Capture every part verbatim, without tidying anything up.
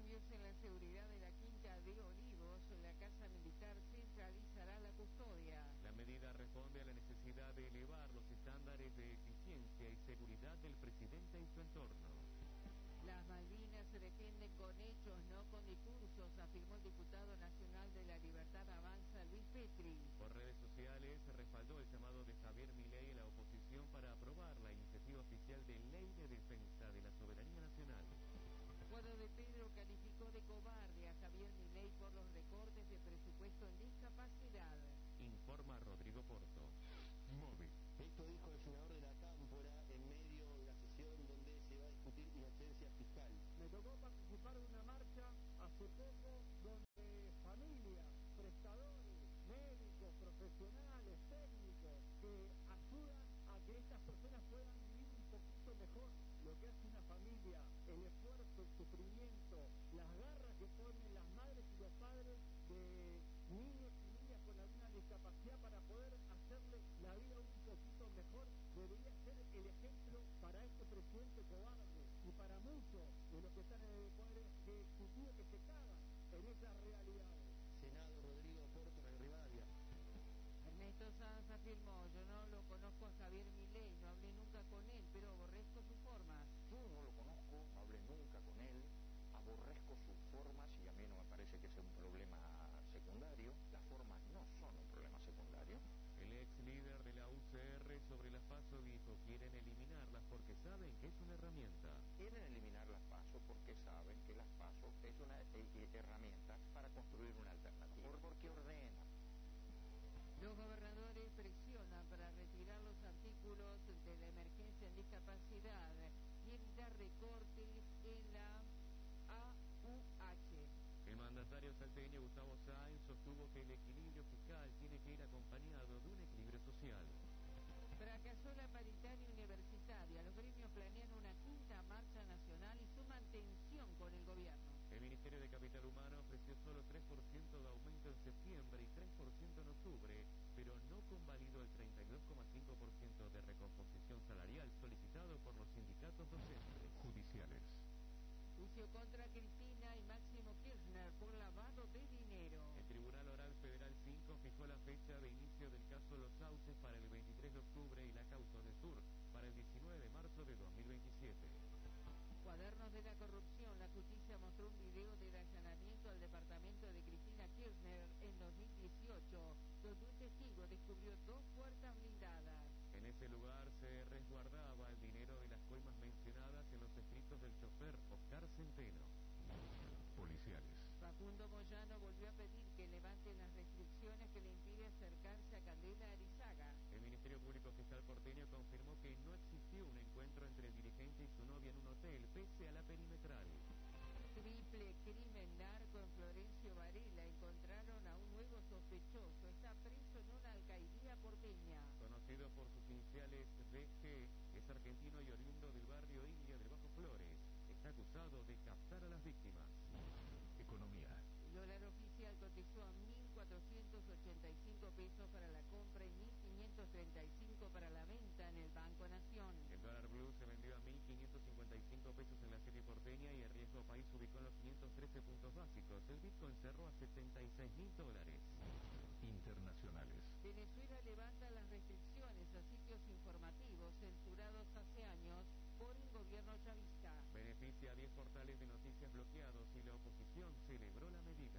Cambios en la seguridad de la Quinta de Olivos. La Casa Militar centralizará la custodia. La medida responde a la necesidad de elevar los estándares de eficiencia y seguridad del presidente y su entorno. Las Malvinas se defienden con hechos, no con discursos, afirmó el diputado nacional de la Libertad Avanza, Luis Petri. Por redes sociales respaldó el llamado de Javier Milei a la oposición para aprobar la iniciativa oficial de Ley de Defensa de la Soberanía Nacional. Guado de Pedro calificó de cobarde a Javier Milei por los recortes de presupuesto en discapacidad. Informa Rodrigo Porto. Móvil. Esto dijo el senador de la Cámpora en medio de la sesión donde se va a discutir inocencia fiscal. Me tocó participar de una marcha hace poco donde familias, prestadores, médicos, profesionales, técnicos que ayudan a que estas personas puedan vivir un poquito mejor lo que hace una familia, el esfuerzo, el sufrimiento, las garras que ponen las madres y los padres de niños y niñas con alguna discapacidad para poder hacerle la vida un poquito mejor, debería ser el ejemplo para este presidente cobarde y para muchos de los que están en el poder ejecutivo que se cagan en esas realidades. Senado Rodrigo Porto de Rivadavia. Ernesto Sanz afirmó: yo no lo conozco a Javier Milei, no hablé nunca con él, pero aborrezco sus formas. Yo no lo conozco, no hablé nunca con él, aborrezco sus formas y a mí no me parece que sea un problema secundario. Las formas no son un problema secundario. El ex líder de la U C R sobre las PASO dijo: quieren eliminarlas porque saben que es una herramienta. Quieren eliminar las PASO porque saben que las PASO es una eh, herramienta para construir una alternativa. Por, porque ordena. Los gobernadores presionan para retirar los artículos de la emergencia en discapacidad y evitar recortes en la A U H. El mandatario salteño Gustavo Sáenz sostuvo que el equilibrio fiscal tiene que ir acompañado de un equilibrio social. Fracasó la paritaria universitaria. Los gremios planean una quinta marcha nacional y suman tensión con el gobierno. El Ministerio de Capital Humano ofreció solo tres por ciento de aumento en septiembre y tres por ciento en octubre, pero no convalidó el treinta y dos coma cinco por ciento de recomposición salarial solicitado por los sindicatos docentes. Judiciales. Juicio contra Cristina y Máximo Kirchner por lavado de dinero. El Tribunal Oral Federal cinco fijó la fecha de inicio del caso Los Sauces para el veintitrés de octubre y la causa de Sur para el diecinueve de marzo de dos mil veintisiete. Cuadernos de la corrupción. La justicia mostró un video del allanamiento al departamento de Cristina Kirchner en dos mil dieciocho, donde un testigo descubrió dos puertas blindadas. En ese lugar se resguardaba el dinero de las coimas mencionadas en los escritos del chofer Oscar Centeno. Policiales. Facundo Moyano volvió a pedir que levanten las restricciones que le impiden acercarse a Candela Arizaga. El Ministerio Público Fiscal porteño confirmó que no existió un encuentro entre el dirigente y su novia en un hotel, pese a la perimetral. Triple crimen narco en Florencio Varela. Encontraron a un nuevo sospechoso. Está preso en una alcaldía porteña. Conocido por sus iniciales D G, es argentino y oriundo del barrio Ilia del Bajo Flores. Está acusado de captar a las víctimas. Economía. El dólar oficial cotizó a mil cuatrocientos ochenta y cinco pesos para la compra y mil quinientos treinta y cinco para la venta en el Banco Nación. El dólar blue se vendió a mil quinientos cincuenta y cinco pesos en la City porteña y el riesgo país ubicó en los quinientos trece puntos básicos. El Bitcoin cerró a setenta y seis mil dólares. Internacionales. Venezuela levanta las restricciones a sitios informativos censurados hace años por el gobierno chavista. Beneficia a diez portales de noticias bloqueados y la oposición celebró la medida.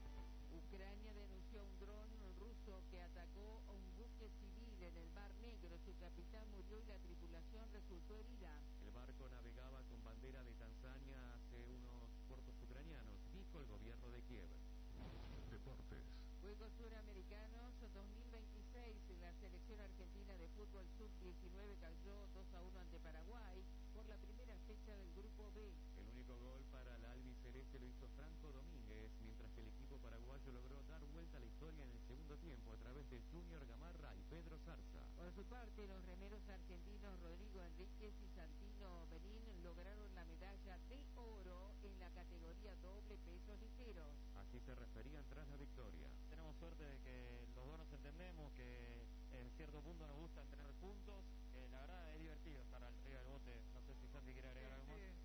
Ucrania denunció a un dron ruso que atacó a un buque civil en el Mar Negro. Su capitán murió y la tripulación resultó herida. El barco navegaba con bandera de Tanzania hacia unos puertos ucranianos, dijo el gobierno de Kiev. Deportes. Juegos Suramericanos dos mil veintiséis. La selección argentina de fútbol sub diecinueve cayó dos a uno ante Paraguay por la primera fecha del Grupo B. El único gol para la albiceleste lo hizo Franco Domínguez, mientras que el equipo paraguayo logró dar vuelta a la historia en el segundo tiempo a través de Junior Gamarra y Pedro Zarza. Por su parte, los remeros argentinos Rodrigo Enríquez y Santino Benín lograron la medalla de oro en la categoría doble pesos ligeros. Así se referían tras la victoria. Tenemos suerte de que los dos nos entendemos, que en cierto punto nos gusta entrenar juntos